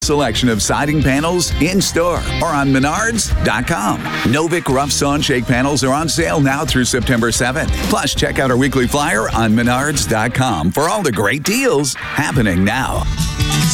Selection of siding panels in-store or on Menards.com. Novik Rough Sawn Shake panels are on sale now through September 7th. Plus, check out our weekly flyer on Menards.com for all the great deals happening now.